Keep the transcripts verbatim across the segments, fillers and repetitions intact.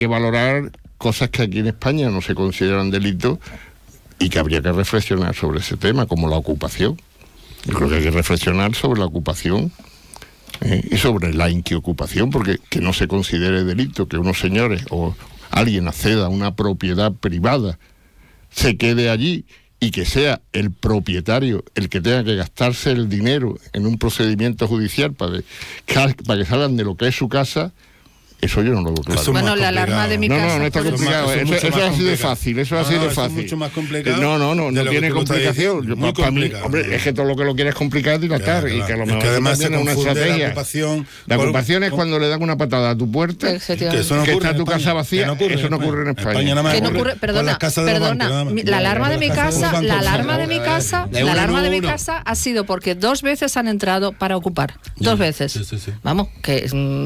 que valorar cosas que aquí en España no se consideran delitos y que habría que reflexionar sobre ese tema, como la ocupación. Yo creo que hay que reflexionar sobre la ocupación eh, y sobre la inquiocupación, porque que no se considere delito que unos señores o alguien acceda a una propiedad privada, se quede allí y que sea el propietario el que tenga que gastarse el dinero en un procedimiento judicial para, de, para que salgan de lo que es su casa. Eso yo no lo veo claro. Eso bueno, la alarma de mi no, casa. No, no, no está complicado. Eso, eso, eso es así de fácil, eso es así de fácil. Es mucho más complicado. No, no, no, no tiene complicación. Yo, muy para complicado. Mí, hombre, es que todo lo que lo quieres complicar es dilatar. Claro, y que a lo es mejor que además se tiene una estrategia. La ocupación, la por, ocupación es por, cuando le dan una patada a tu puerta, que, eso no que está tu España, casa vacía. no eso no ocurre en España. España nada más que no ocurre, perdona, perdona, la alarma de mi casa, la alarma de mi casa, la alarma de mi casa ha sido porque dos veces han entrado para ocupar. Dos veces. Vamos, que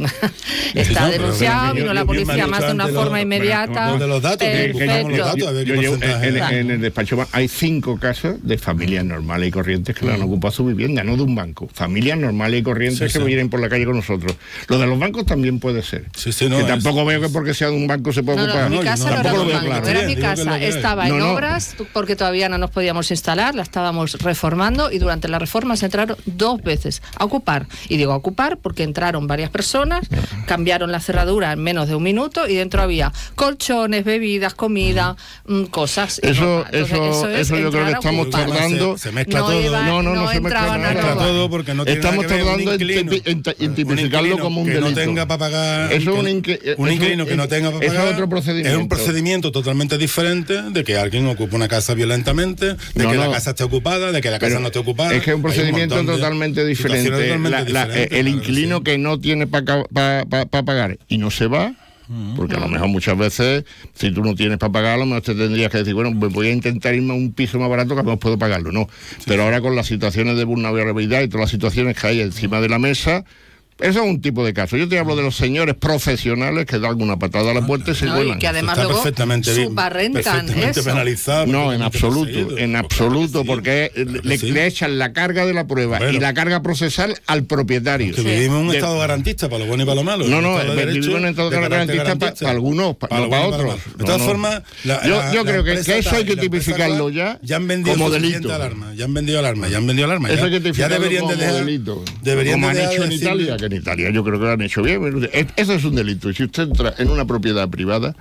está denunciado, vino la policía más de una forma inmediata. De los datos, perfecto. Los datos, a ver qué porcentaje. En, en el despacho hay cinco casos de familias normales y corrientes que le han ocupado su vivienda, no de un banco. Familias normales y corrientes sí, que sí. vienen por la calle con nosotros. Lo de los bancos también puede ser. Sí, sí, no, que tampoco es... veo que porque sea de un banco se pueda no, ocupar. No, mi casa no, no, no era un banco, claro. Era mi casa. Estaba no, en no. obras porque todavía no nos podíamos instalar, la estábamos reformando y durante las reformas entraron dos veces a ocupar. Y digo a ocupar porque entraron varias personas, cambiaron la cerradura en menos de un minuto y dentro había colchones, bebidas, comida, mmm, cosas. Eso, Entonces, eso, eso, es eso yo creo que estamos tardando. Se, se mezcla no todo. Iba, no, no, no, no se mezcla nada. mezcla todo porque no tiene estamos nada que ver tardando un inquilino, en, en, en tipificarlo como un que delito. no tenga para pagar. Eso que, un, inqui, un inquilino eso, que no tenga para pagar. Eso es otro procedimiento. Es un procedimiento totalmente diferente de que alguien ocupe una casa violentamente, de no, que no. la casa esté ocupada, de que la casa Pero no esté ocupada. Es que es un procedimiento un totalmente diferente. Totalmente la, la, diferente el inquilino claro, que sí. no tiene para pa, pa, pa pagar y no se va. Porque a lo mejor muchas veces, si tú no tienes para pagar, a lo mejor te tendrías que decir, bueno, pues voy a intentar irme a un piso más barato que a lo mejor puedo pagarlo, no. Sí. Pero ahora con las situaciones de vulnerabilidad y todas las situaciones que hay encima de la mesa, eso es un tipo de caso. Yo te hablo de los señores profesionales que dan una patada a la puerta y se no, vuelan. Y que además está luego perfectamente bien, subarrentan perfectamente eso. penalizado. No, en absoluto, perseguido. en absoluto, claro porque sí, claro le, sí. le echan la carga de la prueba bueno, y la carga procesal al propietario. Que sí. vivimos en un de, estado garantista para lo bueno y para lo malo. No, no, vivimos en un estado de garantista, garantista para pa algunos, pa, para no para otros. De todas no, formas, la, yo, la, yo la creo que, que eso hay que tipificarlo ya, ya han vendido como delito. Alarma, ya han vendido alarma, ya han vendido alarma. Eso hay que tipificarlo deberían de dejar, delito. Deberían como han hecho en Italia, que en Italia yo creo que lo han hecho bien. Eso es un delito. Y si usted entra en una propiedad privada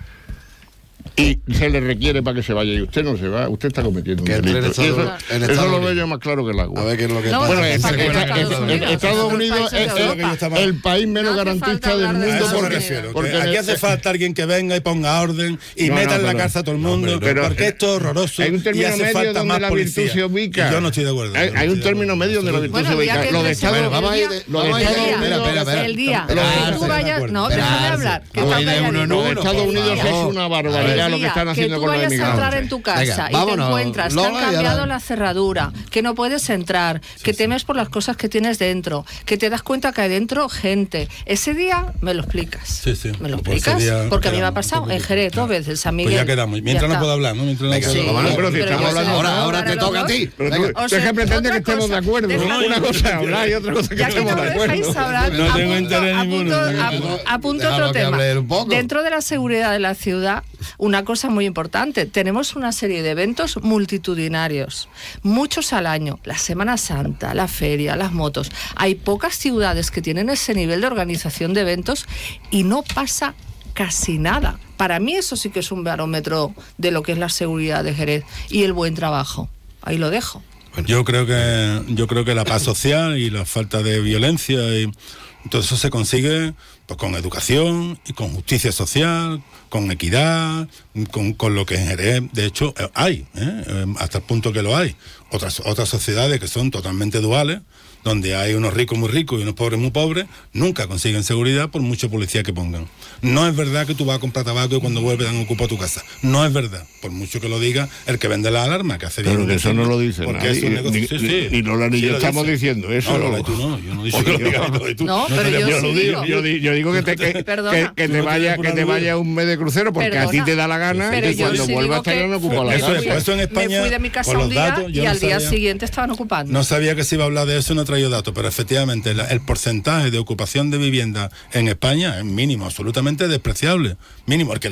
y se le requiere para que se vaya y usted no se va, usted está cometiendo un delito. En Estados, eso en Estados eso lo veo yo más claro que el agua. A ver qué es lo que no, bueno, es, es, es, Estados Unidos, Estados Unidos es el, el país menos no garantista del mundo. Porque, porque, porque aquí hace falta alguien que venga y ponga orden y no, meta no, en la pero, cárcel a todo el mundo, no, pero, porque esto es horroroso. Hay un término medio donde la virtud se ubica. Yo no estoy de acuerdo. Hay, hay un término medio donde la virtud se ubica. Lo de Estados Unidos, el día que tú vayas, no, déjame hablar. Lo de Estados Unidos es una barbaridad lo que están haciendo con los inmigrantes. En tu casa Venga, y te encuentras que han cambiado la cerradura, que no puedes entrar, sí, que temes sí. por las cosas que tienes dentro, que te das cuenta que hay dentro gente. Ese día me lo explicas. Sí, sí. ¿Me lo explicas? Día, porque a mí me ha pasado en Jerez dos veces, San Miguel. Pues ya quedamos. Mientras no puedo hablar, ¿no? Mientras Venga, no puedo sí. hablar. Bueno, pero si estamos hablando ahora, ahora te toca a ti. Pero tú es que pretende que estemos de acuerdo. Una cosa es hablar y otra cosa que estemos de acuerdo. No tengo interés ninguno. Apunto otro tema. Dentro de la seguridad de la ciudad, una cosa muy importante. Tenemos una serie de eventos multitudinarios, muchos al año, la Semana Santa, la feria, las motos. Hay pocas ciudades que tienen ese nivel de organización de eventos y no pasa casi nada. Para mí eso sí que es un barómetro de lo que es la seguridad de Jerez y el buen trabajo. Ahí lo dejo. Yo creo que yo creo que la paz social y la falta de violencia y todo eso se consigue pues con educación y con justicia social, con equidad, con, con lo que en Jerez, de hecho, hay, ¿eh? hasta el punto que lo hay. Otras, otras sociedades que son totalmente duales, donde hay unos ricos muy ricos y unos pobres muy pobres, nunca consiguen seguridad por mucho policía que pongan. No es verdad que tú vas a comprar tabaco y cuando vuelves dan ocupa tu casa. No es verdad, por mucho que lo diga el que vende la alarma, que hace bien. Pero que eso no lo dice porque nadie, es un negocio. ni, Sí, sí. ni Lola ni sí, yo estamos dice. diciendo eso. No, no, tú no, yo no digo que lo diga tú. No, pero yo, yo sí lo digo. Yo, yo digo que te, que, que, que te vaya que te vaya un mes de crucero porque Perdona. a ti te da la gana pero y cuando sí vuelvas a estar no ocupa la eso casa. Es, por eso en España, me fui de mi casa un día datos, y al día sabía, siguiente estaban ocupando. No sabía que se iba a hablar de eso, no he traído datos, pero efectivamente la, el porcentaje de ocupación de vivienda en España es mínimo, absolutamente despreciable. Mínimo, el que